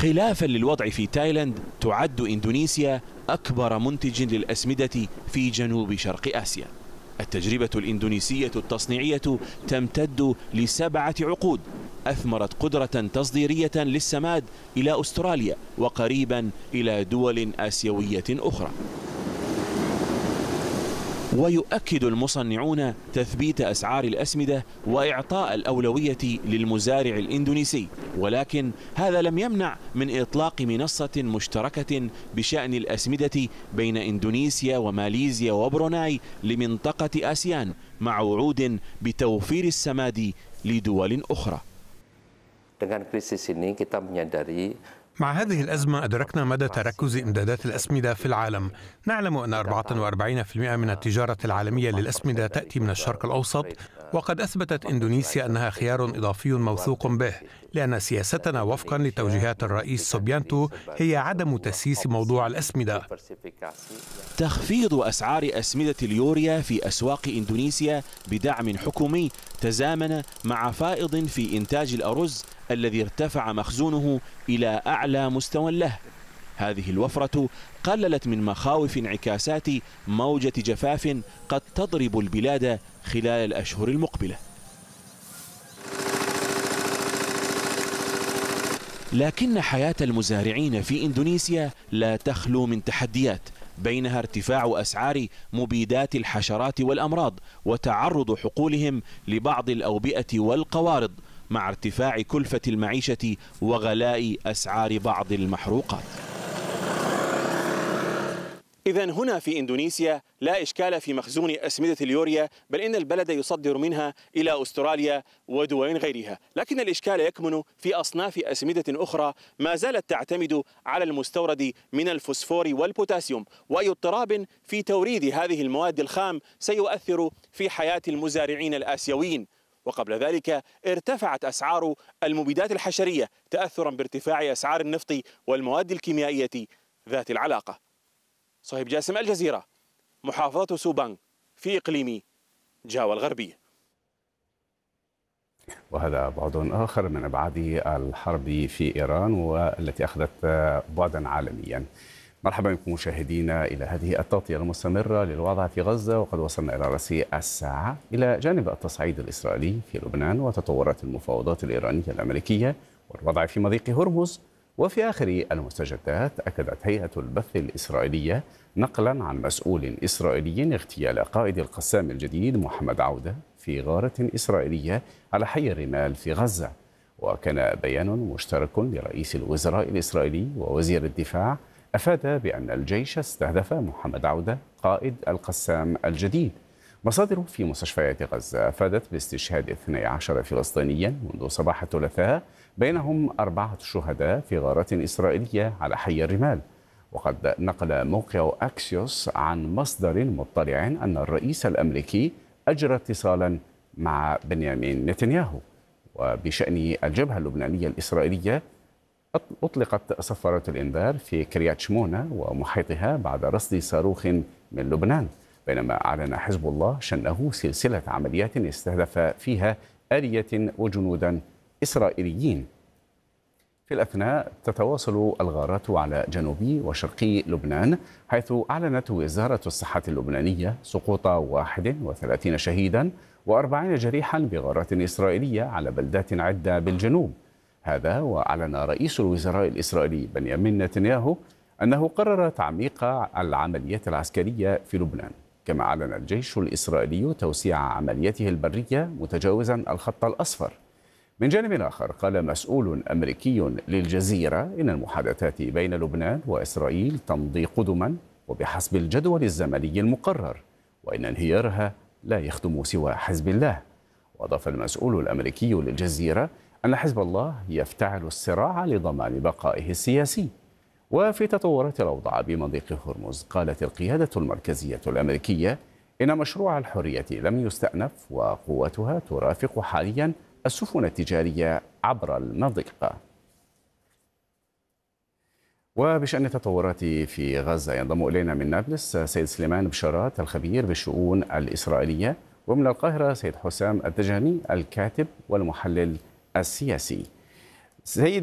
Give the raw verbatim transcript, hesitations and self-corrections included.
خلافا للوضع في تايلاند، تعد إندونيسيا أكبر منتج للأسمدة في جنوب شرق آسيا. التجربة الإندونيسية التصنيعية تمتد لسبعة عقود، أثمرت قدرة تصديرية للسماد إلى أستراليا وقريبا إلى دول آسيوية أخرى. ويؤكد المصنعون تثبيت أسعار الأسمدة وإعطاء الأولوية للمزارع الإندونيسي، ولكن هذا لم يمنع من إطلاق منصة مشتركة بشأن الأسمدة بين إندونيسيا وماليزيا وبروناي لمنطقة آسيان، مع وعود بتوفير السماد لدول أخرى. مع هذه الأزمة أدركنا مدى تركز إمدادات الأسمدة في العالم. نعلم أن أربعة وأربعين بالمئة من التجارة العالمية للأسمدة تأتي من الشرق الأوسط، وقد أثبتت إندونيسيا أنها خيار إضافي موثوق به، لأن سياستنا وفقا لتوجيهات الرئيس سوبيانتو هي عدم تسييس موضوع الأسمدة. تخفيض أسعار أسمدة اليوريا في أسواق إندونيسيا بدعم حكومي تزامن مع فائض في إنتاج الأرز الذي ارتفع مخزونه إلى أعلى مستوى له. هذه الوفرة قللت من مخاوف انعكاسات موجة جفاف قد تضرب البلاد خلال الأشهر المقبلة. لكن حياة المزارعين في إندونيسيا لا تخلو من تحديات، بينها ارتفاع أسعار مبيدات الحشرات والأمراض وتعرض حقولهم لبعض الأوبئة والقوارض، مع ارتفاع كلفة المعيشة وغلاء أسعار بعض المحروقات. إذن هنا في إندونيسيا لا إشكال في مخزون أسمدة اليوريا، بل إن البلد يصدر منها إلى أستراليا ودول غيرها، لكن الإشكال يكمن في أصناف أسمدة أخرى ما زالت تعتمد على المستورد من الفوسفور والبوتاسيوم، وأي اضطراب في توريد هذه المواد الخام سيؤثر في حياة المزارعين الآسيويين. وقبل ذلك ارتفعت أسعار المبيدات الحشرية تأثرا بارتفاع أسعار النفط والمواد الكيميائية ذات العلاقة. صهيب جاسم، الجزيرة، محافظة سوبانغ في إقليم جاوا الغربية. وهذا بعد آخر من أبعاد الحرب في إيران والتي أخذت بعدا عالميا. مرحبا بكم مشاهدينا إلى هذه التغطية المستمرة للوضع في غزة، وقد وصلنا إلى رأس الساعة إلى جانب التصعيد الإسرائيلي في لبنان وتطورات المفاوضات الإيرانية الأمريكية والوضع في مضيق هرمز. وفي آخر المستجدات أكدت هيئة البث الإسرائيلية نقلا عن مسؤول إسرائيلي اغتيال قائد القسام الجديد محمد عودة في غارة إسرائيلية على حي الرمال في غزة. وكان بيان مشترك لرئيس الوزراء الإسرائيلي ووزير الدفاع أفاد بأن الجيش استهدف محمد عودة قائد القسام الجديد. مصادر في مستشفيات غزة أفادت باستشهاد اثني عشر فلسطينيا منذ صباح الثلاثاء، بينهم أربعة شهداء في غارة إسرائيلية على حي الرمال. وقد نقل موقع أكسيوس عن مصدر مطلع أن الرئيس الأمريكي أجرى اتصالا مع بنيامين نتنياهو. وبشأن الجبهة اللبنانية الإسرائيلية، أطلقت صفارة الإنذار في كريات شمونة ومحيطها بعد رصد صاروخ من لبنان، بينما أعلن حزب الله شنه سلسلة عمليات استهدف فيها آلية وجنودا إسرائيليين. في الأثناء تتواصل الغارات على جنوبي وشرقي لبنان، حيث أعلنت وزارة الصحة اللبنانية سقوط واحد وثلاثين شهيدا وأربعين جريحا بغارات إسرائيلية على بلدات عدة بالجنوب. هذا وأعلن رئيس الوزراء الإسرائيلي بنيامين نتنياهو أنه قرر تعميق العمليات العسكرية في لبنان. كما أعلن الجيش الإسرائيلي توسيع عملياته البرية متجاوزا الخط الأصفر. من جانب آخر، قال مسؤول أمريكي للجزيرة إن المحادثات بين لبنان وإسرائيل تمضي قدما وبحسب الجدول الزمني المقرر، وإن انهيارها لا يخدم سوى حزب الله. وأضاف المسؤول الأمريكي للجزيرة أن حزب الله يفتعل الصراع لضمان بقائه السياسي. وفي تطورات الأوضاع بمضيق هرمز، قالت القيادة المركزية الأمريكية إن مشروع الحرية لم يستأنف وقوتها ترافق حاليا السفن التجارية عبر المضيق. وبشأن التطورات في غزة، ينضم إلينا من نابلس سيد سليمان بشارات الخبير بالشؤون الإسرائيلية، ومن القاهرة سيد حسام التجاني الكاتب والمحلل السياسي. سيد